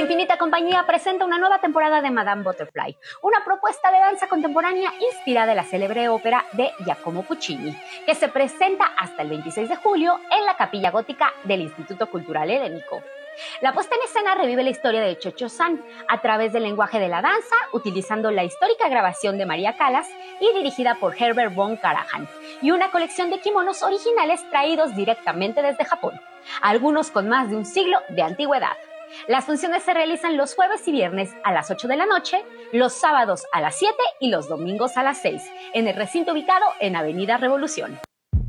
Infinita Compañía presenta una nueva temporada de Madame Butterfly, una propuesta de danza contemporánea inspirada en la célebre ópera de Giacomo Puccini, que se presenta hasta el 26 de julio en la Capilla Gótica del Instituto Cultural Helénico. La puesta en escena revive la historia de Cho-Cho-San a través del lenguaje de la danza, utilizando la histórica grabación de María Callas y dirigida por Herbert von Karajan, y una colección de kimonos originales traídos directamente desde Japón, algunos con más de un siglo de antigüedad. Las funciones se realizan los jueves y viernes a las 8 de la noche, los sábados a las 7 y los domingos a las 6, en el recinto ubicado en Avenida Revolución.